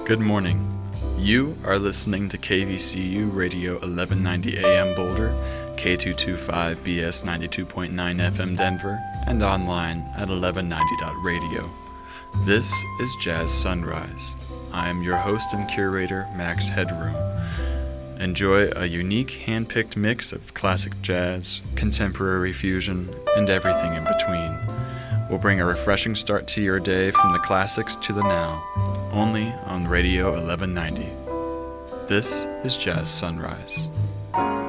Good morning. You are listening to KVCU Radio 1190 AM Boulder, K225BS 92.9 FM Denver, and online at 1190.radio. This is Jazz Sunrise. I am your host and curator, Max Headroom. Enjoy a unique hand-picked mix of classic jazz, contemporary fusion, and everything in between. We'll bring a refreshing start to your day from the classics to the now, only on Radio 1190. This is Jazz Sunrise.